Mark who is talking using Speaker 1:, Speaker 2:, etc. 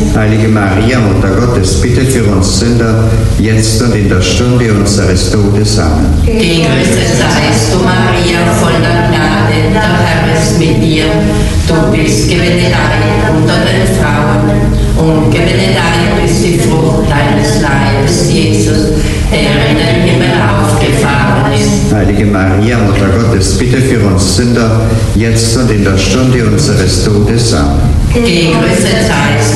Speaker 1: Heilige Maria, Mutter Gottes, bitte für uns Sünder, jetzt und in der Stunde unseres Todes. Amen.
Speaker 2: Gegrüßet seist du, Maria, voller Gnade, der Herr ist mit dir. Du bist gebenedeit unter den Frauen und gebenedeit ist die Frucht deines Leibes, Jesus, der in den Himmel aufgefahren ist.
Speaker 1: Heilige Maria, Mutter Gottes, bitte für uns Sünder, jetzt und in der Stunde unseres Todes. Amen.
Speaker 2: Gegrüßet seist